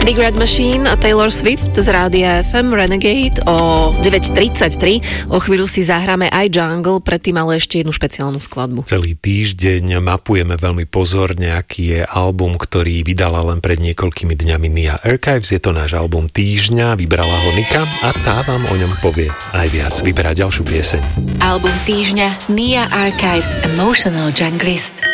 Big Red Machine a Taylor Swift z rádia FM Renegade o 9.33. O chvíľu si zahráme aj Jungle, predtým ale ešte jednu špeciálnu skladbu. Celý týždeň mapujeme veľmi pozorne, aký je album, ktorý vydala len pred niekoľkými dňami Nia Archives. Je to náš album týždňa, vybrala ho Nika a tá vám o ňom povie aj viac. Vyberá ďalšiu pieseň. Album týždňa Nia Archives Emotional Junglist.